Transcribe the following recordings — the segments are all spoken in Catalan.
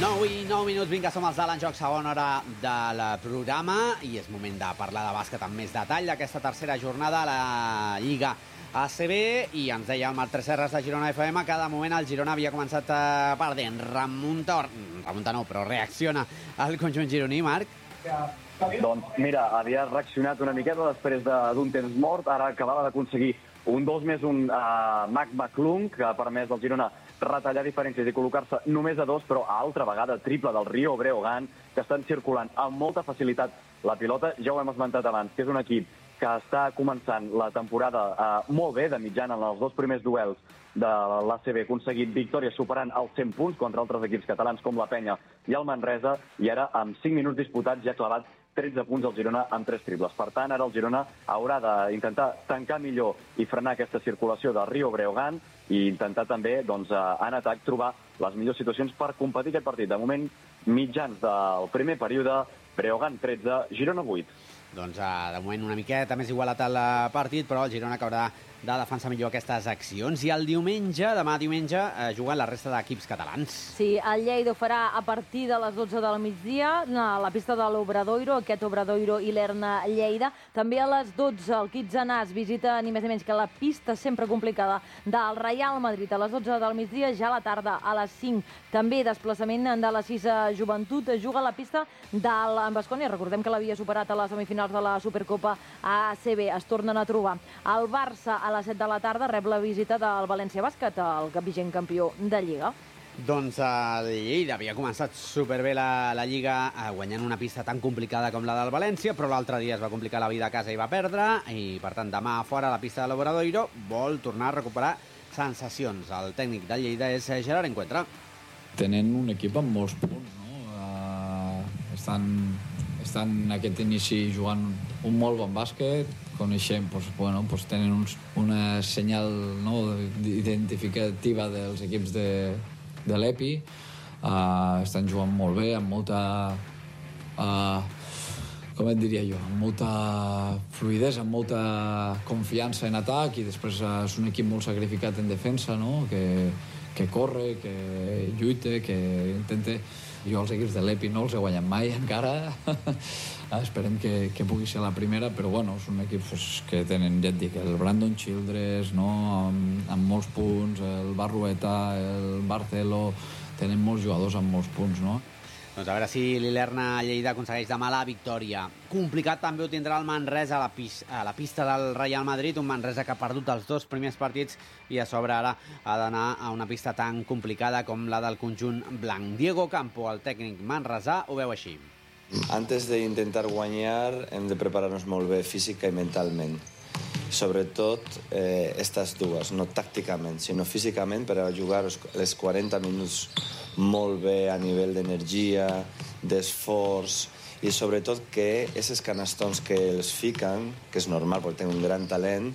9 i 9 minuts, vinga, som els de l'Enjoc, segona hora del programa, i és moment de parlar de bàsquet amb més detall d'aquesta tercera jornada a la Lliga ACB, i ens deia el Marc Tresserras de Girona FM que de moment el Girona havia començat perdent. Remunta no, però reacciona al conjunt gironí, Marc? Doncs mira, havia reaccionat una miqueta després d'un temps mort, ara acabava d'aconseguir un 2+1 a Mac McClung, que ha permès al Girona retallar diferències i col·locar-se només a 2, però altra vegada triple del Rio Breogán, que estan circulant amb molta facilitat la pilota. Ja ho hem esmentat abans, que és un equip que està començant la temporada molt bé, de mitjana en els dos primers duels de l'ACB, aconseguit victòries superant els 100 punts contra altres equips catalans com la Penya i el Manresa, i ara, amb 5 minuts disputats, ja ha clavat 13 punts al Girona amb 3 triples. Per tant, ara el Girona haurà d'intentar tancar millor i frenar aquesta circulació del Rio Breogán i intentar també, en atac, trobar les millors situacions per competir aquest partit. De moment, mitjans del primer període, Breogán 13, Girona 8. Doncs de moment una miqueta més igualat al partit, però el Girona que haurà de defensar millor aquestes accions. I el diumenge, demà diumenge, juguen la resta d'equips catalans. Sí, el Lleida ho farà a partir de les 12 del migdia a la pista de l'Obradoiro, aquest Obradoiro i l'Erna Lleida. També a les 12 el Quitzenàs visita ni més ni menys que la pista sempre complicada del Reial Madrid. A les 12 del migdia, ja a la tarda, a les 5. També desplaçament de la 6 Joventut, juga a la pista del Baskonia. Recordem que l'havia superat a les semifinals de la Supercopa ACB. Es tornen a trobar. El Barça a les 7 de la tarda rep la visita del València Bàsquet, el vigent campió de Lliga. Doncs el Lleida havia començat superbé la Lliga, guanyant una pista tan complicada com la del València, però l'altre dia es va complicar la vida a casa i va perdre, i per tant demà fora a la pista de l'Obradoiro vol tornar a recuperar sensacions. El tècnic del Lleida és Gerard Encuentra. Tenen un equip amb molts punts, no? Estan en aquest inici jugant un molt bon bàsquet, coneixem, tenen una senyal identificativa dels equips de l'EPI, estan jugant molt bé, amb molta, com et diria jo, amb molta fluïdesa, amb molta confiança en atac, i després és un equip molt sacrificat en defensa, no? Que corre, que lluita, que intenta. Jo els equips de l'EPI no els he guanyat mai encara. Esperem que pugui ser la primera, però bueno, és un equip que tenen, ja et dic, el Brandon Childress, no? amb molts punts, el Barrueta, el Barcelo, tenen molts jugadors amb molts punts, no? Doncs a veure si l'Ilerna Lleida aconsegueix demà la victòria. Complicat també ho tindrà el Manresa a la pista del Reial Madrid, un Manresa que ha perdut els dos primers partits i a sobre ara ha d'anar a una pista tan complicada com la del conjunt blanc. Diego Campo, el tècnic manresà, ho veu així. Antes de intentar guanyar hem de preparar-nos molt bé física i mentalment. Sobretot estas dues, no tàcticament, sinó físicament, per a jugar els 40 minuts molt bé a nivell d'energia, d'esforç, i sobretot que aquests canastons que els fiquen, que és normal perquè tenen un gran talent,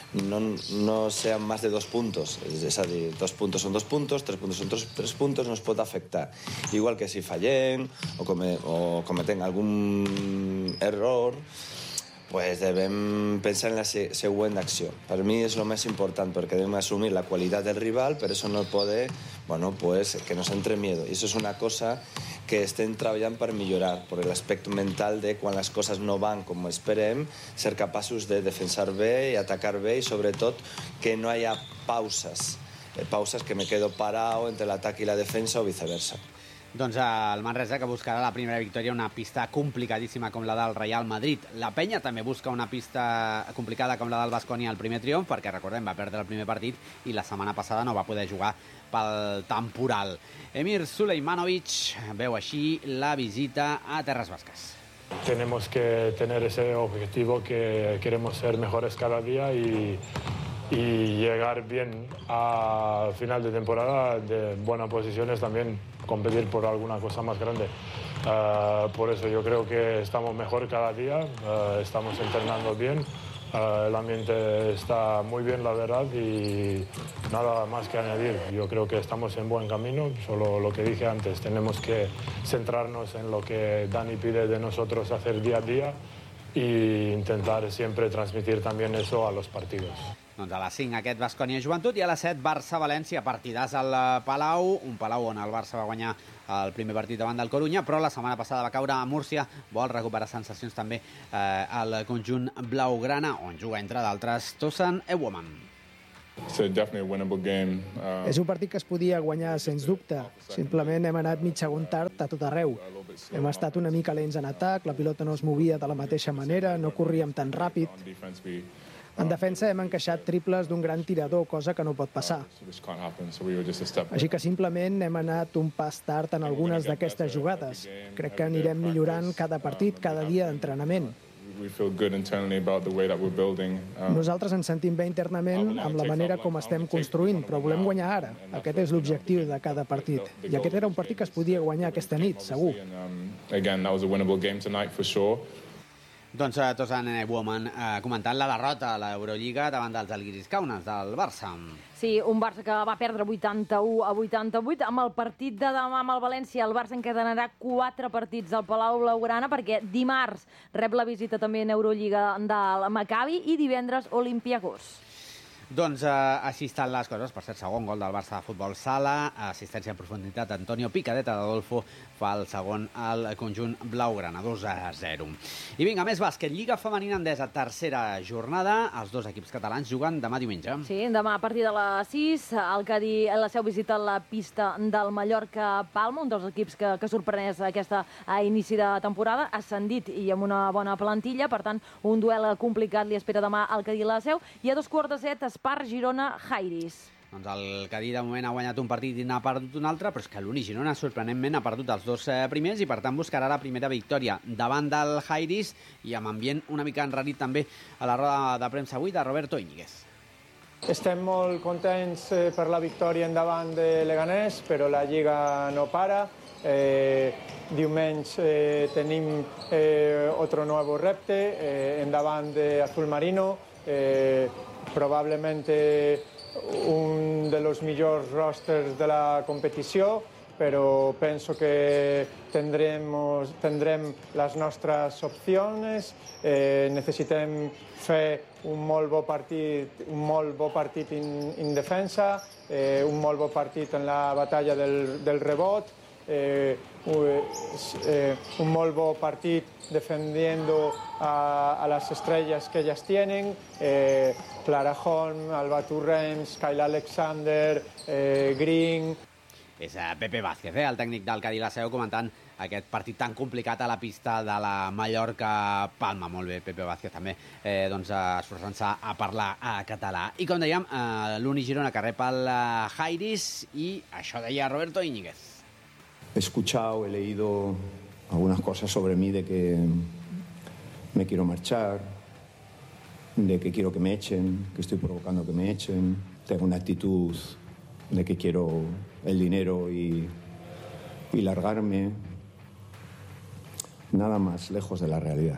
no sean más de 2 puntos. És a dir, 2 puntos són 2 puntos, 3 puntos són 3 puntos, no es pot afectar. Igual que si fallem o cometem algun error, pues devem pensar en la següent acció. Per mi és el més important, perquè devem assumir la qualitat del rival, però això no pot, que nos entre miedo. I això és una cosa que estem treballant per millorar, per l'aspecte mental de quan les coses no van com esperem, ser capaços de defensar bé i atacar bé, i sobretot que no hi ha pauses que me quedo parado entre l'atac i la defensa o viceversa. Doncs el Manresa, que buscarà la primera victòria, una pista complicadíssima com la del Real Madrid. La Penya també busca una pista complicada com la del Baskonia al primer triomf, perquè recordem, va perdre el primer partit i la setmana passada no va poder jugar pel temporal. Emir Sulejmanovic veu així la visita a Terres Basques. Tenemos que tener ese objetivo, que queremos ser mejores cada día y llegar bien a final de temporada de buenas posiciones, también competir por alguna cosa más grande. Por eso yo creo que estamos mejor cada día, estamos entrenando bien, el ambiente está muy bien, la verdad, y nada más que añadir. Yo creo que estamos en buen camino, solo lo que dije antes, tenemos que centrarnos en lo que Dani pide de nosotros hacer día a día e intentar siempre transmitir también eso a los partidos. Doncs a les 5 aquest Baskonia Joventut i a les 7 Barça-València, partidàs al Palau, un Palau on el Barça va guanyar el primer partit davant del Corunya, però la setmana passada va caure a Múrcia, vol recuperar sensacions també al conjunt blaugrana, on juga, entre d'altres, Tosan Ewoman. És un partit que es podia guanyar, sens dubte. Simplement hem anat mig segon tard a tot arreu. Hem estat una mica lents en atac, la pilota no es movia de la mateixa manera, no corríem tan ràpid. En defensa hem encaixat triples d'un gran tirador, cosa que no pot passar. Així que simplement hem anat un pas tard en algunes d'aquestes jugades. Crec que anirem millorant cada partit, cada dia d'entrenament. Nosaltres ens sentim bé internament amb la manera com estem construint, però volem guanyar ara. Aquest és l'objectiu de cada partit. I aquest era un partit que es podia guanyar aquesta nit, segur. Doncs Tosan Ewoman comentant la derrota a l'Eurolliga davant dels Žalgiris Kaunas, del Barça. Sí, un Barça que va perdre 81-88. Amb el partit de demà amb el València, el Barça encadenarà 4 partits al Palau Blaugrana, perquè dimarts rep la visita també en Eurolliga del Maccabi i divendres Olympiacos. Doncs així estan les coses. Per cert, segon gol del Barça de futbol sala, assistència en profunditat Antonio Picadeta d'Adolfo fa el segon al conjunt blaugrana, 2-0. I vinga, més bàsquet. Lliga femenina endesa, tercera jornada. Els dos equips catalans juguen demà diumenge. Sí, demà a partir de les 6, el Cadí la Seu visita la pista del Mallorca-Palma, un dels equips que sorprès aquesta a inici de temporada, ascendit i amb una bona plantilla, per tant, un duel complicat li espera demà al Cadí la Seu. I a 2:15, Espar Girona-Jairis. Doncs el Cadí de moment ha guanyat un partit i n'ha perdut un altre, però és que l'Uni Girona sorprenentment ha perdut els dos primers i per tant buscarà la primera victòria davant del Jairis i amb ambient una mica enrarit també a la roda de premsa avui de Roberto Íñiguez. Estem molt contents per la victòria endavant de Leganés, però la Lliga no para. Diumenge tenim otro nuevo repte endavant de Azul Marino, probablemente un de los millors rosters de la competició, però penso que tindrem les nostres opcions. Necessitem fer un molt bo partit en defensa, un molt bo partit en la batalla del rebot, un molt bo partit defendiendo a las estrellas que ellas tienen, Clara Holm, Alba Turrems, Kyle Alexander, Green. És Pepe Vázquez, el tècnic del Cadí la Seu, comentant aquest partit tan complicat a la pista de la Mallorca-Palma. Molt bé, Pepe Vázquez també esforçant-se a parlar català. I com dèiem, l'Uni Girona que rep el Jairis i això deia Roberto Íñiguez. He escuchado, he leído algunas cosas sobre mí de que me quiero marchar, de que quiero que me echen, que estoy provocando que me echen. Tengo una actitud de que quiero el dinero y largarme. Nada más lejos de la realidad.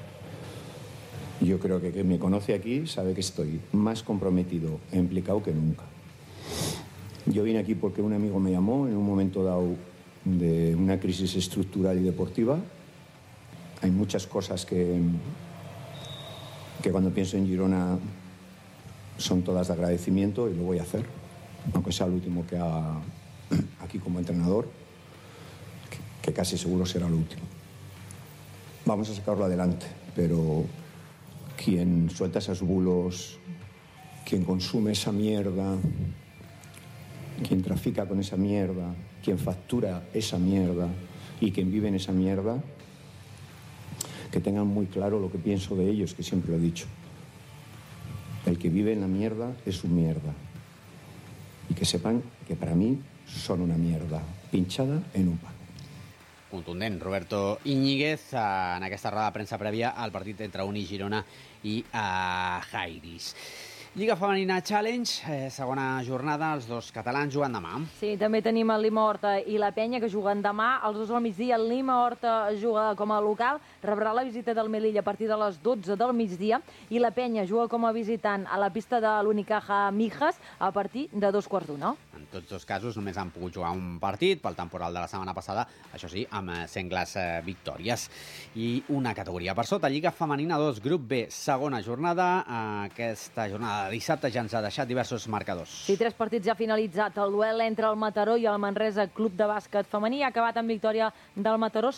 Yo creo que quien me conoce aquí sabe que estoy más comprometido e implicado que nunca. Yo vine aquí porque un amigo me llamó en un momento dado de una crisis estructural y deportiva. Hay muchas cosas que cuando pienso en Girona son todas de agradecimiento y lo voy a hacer, aunque sea el último que haga aquí como entrenador, que casi seguro será lo último. Vamos a sacarlo adelante, pero quien suelta esos bulos, quien consume esa mierda, quien trafica con esa mierda, quien factura esa mierda y quien vive en esa mierda, que tengan muy claro lo que pienso de ellos, que siempre lo he dicho. El que vive en la mierda es un mierda. Y que sepan que para mí son una mierda, pinchada en un pan. Contundent, Roberto Íñiguez, en aquesta roda de premsa prèvia al partit entre Uni Girona i Jairis. Lliga Femenina Challenge, segona jornada, els dos catalans juguen demà. Sí, també tenim el Lima Horta i la Penya, que juguen demà. Els dos al migdia, el Lima Horta juga com a local, rebrà la visita del Melilla a partir de les 12 del migdia, i la Penya juga com a visitant a la pista de l'Unicaja Mijas a partir de 2:15. En tots dos casos només han pogut jugar un partit pel temporal de la setmana passada, això sí, amb sengles victòries. I una categoria per sota, Lliga Femenina 2, grup B, segona jornada. Aquesta jornada de dissabte ja ens ha deixat diversos marcadors. Sí, 3 partits ja finalitzat. El duel entre el Mataró i el Manresa Club de Bàsquet Femení ha acabat amb victòria del Mataró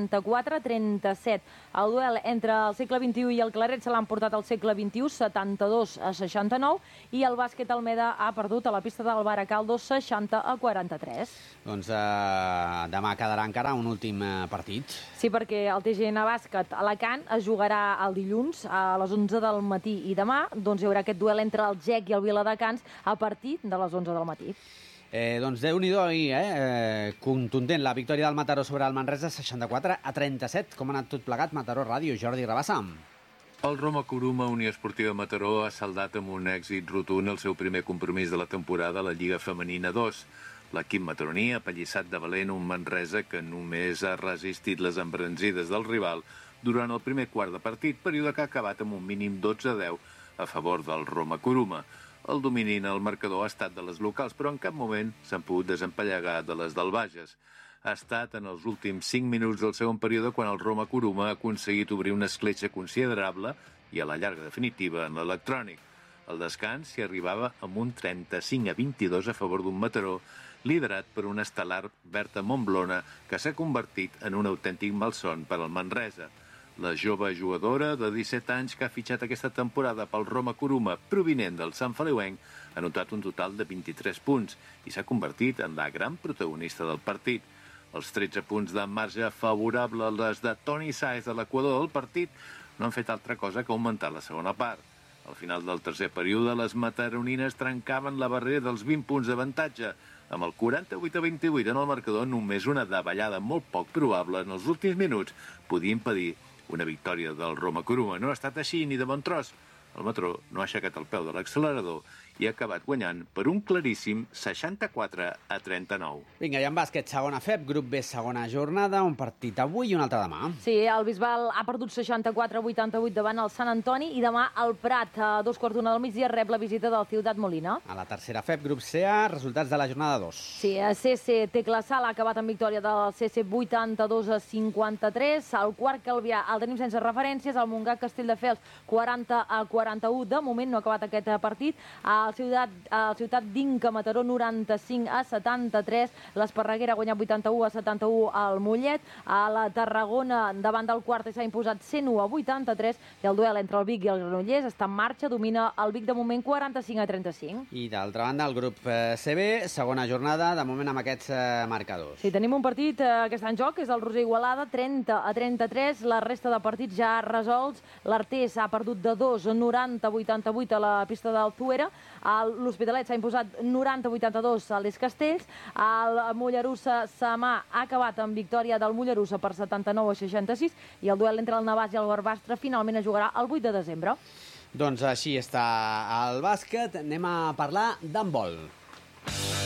64-37. El duel entre el segle XXI i el Claret se l'han portat al segle XXI 72-69 i el bàsquet Almeda ha perdut a la pista del Baracaldo 60-43. Doncs demà quedarà encara un últim partit. Sí, perquè el TGN Bàsquet Alacant es jugarà el dilluns a les 11 del matí i demà doncs hi haurà aquest duel entre el GEC i el Viladecans a partir de les 11 del matí. Doncs Déu-n'hi-do ahir, contundent la victòria del Mataró sobre el Manresa 64-37. Com ha anat tot plegat? Mataró Ràdio, Jordi Rabassa. El Roma Kuruma Unió Esportiva Mataró ha saldat amb un èxit rotund el seu primer compromís de la temporada a la Lliga Femenina 2. L'equip mataroní ha pallissat de valent un Manresa que només ha resistit les embranzides del rival durant el primer quart de partit, període que ha acabat amb un mínim 12-10 a favor del Roma Kuruma. El domini en el marcador ha estat de les locals, però en cap moment s'han pogut desempallegar de les del Bages. Ha estat en els últims 5 minuts del segon període quan el Roma Kuruma ha aconseguit obrir una escletxa considerable i a la llarga definitiva en l'electrònic. Al descans s'hi arribava amb un 35-22 a favor d'un Mataró, liderat per una estel·lar Berta Montblona, que s'ha convertit en un autèntic malson per al Manresa. La jove jugadora de 17 anys que ha fitxat aquesta temporada pel Roma Kuruma, provinent del Sant Feliuenc, ha notat un total de 23 punts i s'ha convertit en la gran protagonista del partit. Els 13 punts de marge favorable a les de Toni Sáez de l'Equador del partit no han fet altra cosa que augmentar la segona part. Al final del tercer període, les mataronines trencaven la barrera dels 20 punts d'avantatge. Amb el 48-28 en el marcador, només una davallada molt poc probable en els últims minuts podia impedir una victòria del Roma Kuruma. No ha estat així ni de bon tros. El Mataró no ha aixecat el peu de l'accelerador i ha acabat guanyant per un claríssim 64-39. Vinga, i en bàsquet, segona FEP, grup B, segona jornada, un partit avui i un altre demà. Sí, el Bisbal ha perdut 64-88 davant el Sant Antoni i demà el Prat, a 2:15 del migdia, rep la visita del Ciutat Molina. A la tercera FEP, grup CA, resultats de la jornada 2. Sí, a CC Teclasal ha acabat amb victòria del CC 82-53. El quart Calvià el tenim sense referències, el Montgat Castelldefels 40-41. De moment no ha acabat aquest partit. El Ciutat d'Inca Mataró 95-73. L'Esparreguera ha guanyat 81-71 al Mollet. A la Tarragona davant del quart s'ha imposat 101-83 i el duel entre el Vic i el Granollers està en marxa, domina el Vic de moment 45-35. I d'altra banda el grup CB, segona jornada, de moment amb aquests marcadors. Sí, tenim un partit que està en joc, és el Roser Igualada, 30-33, la resta de partits ja resolts. L'Artés ha perdut de 2, 90-88 a la pista d'Altuera. L'Hospitalet s'ha imposat 90-82 a l'Es Castells. El Mollerussa Samà ha acabat amb victòria del Mollerussa per 79-66 i el duel entre el Navàs i el Barbastre finalment es jugarà el 8 de desembre. Doncs així està el bàsquet. Anem a parlar d'handbol.